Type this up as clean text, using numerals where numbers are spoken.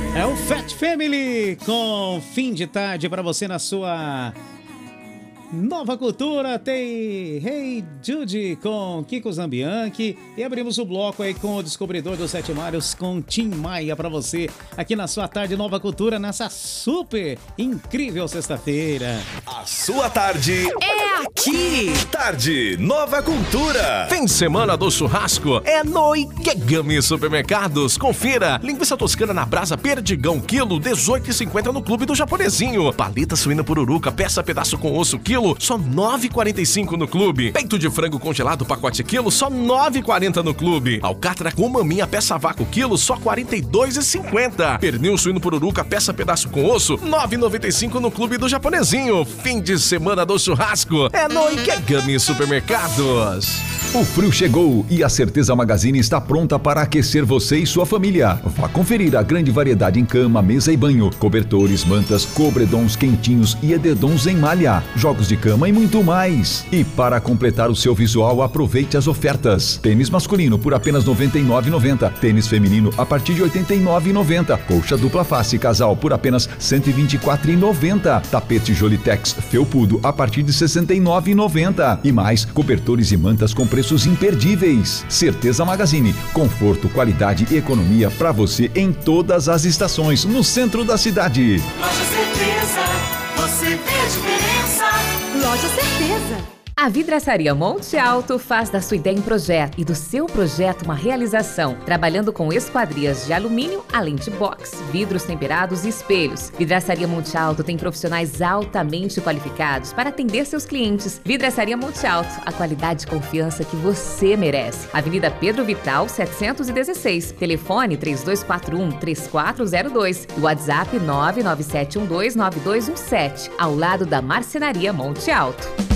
É o Fat Family com Fim de Tarde para você na sua Nova Cultura. Tem Hey Jude com Kiko Zambianchi e abrimos o bloco aí com o Descobridor dos Sete Mares com Tim Maia para você aqui na sua tarde Nova Cultura nessa super incrível sexta-feira. A sua tarde é aqui. Tarde Nova Cultura. Fim de semana do churrasco é no Ikegami Supermercados. Confira. Linguiça toscana na brasa Perdigão, quilo, R$18,50 no Clube do Japonesinho. Paleta suína pururuca, peça pedaço com osso, quilo, só R$9,45 no Clube. Peito de frango congelado, pacote quilo, só R$9,40 no Clube. Alcatra com maminha, peça vácuo, quilo, só R$42,50. Pernil suíno pururuca, peça pedaço com osso, R$9,95 no Clube do Japonesinho. Fim de semana do churrasco é no Ikegami Supermercados. O frio chegou e a Certeza Magazine está pronta para aquecer você e sua família. Vá conferir a grande variedade em cama, mesa e banho, cobertores, mantas, cobredons quentinhos e edredons em malha, jogos de cama e muito mais. E para completar o seu visual, aproveite as ofertas. Tênis masculino por apenas R$ 99,90. Tênis feminino a partir de R$ 89,90. Colcha dupla face casal por apenas R$ 124,90. Tapete Jolitex felpudo a partir de R$ 69,90. E mais, cobertores e mantas com preços imperdíveis. Certeza Magazine, conforto, qualidade e economia para você em todas as estações, no centro da cidade. Loja Certeza, você vê a diferença. Loja Certeza. A Vidraçaria Monte Alto faz da sua ideia um projeto e do seu projeto uma realização, trabalhando com esquadrias de alumínio, além de box, vidros temperados e espelhos. Vidraçaria Monte Alto tem profissionais altamente qualificados para atender seus clientes. Vidraçaria Monte Alto, a qualidade e confiança que você merece. Avenida Pedro Vital, 716. Telefone 3241-3402 e WhatsApp 997129217, ao lado da Marcenaria Monte Alto.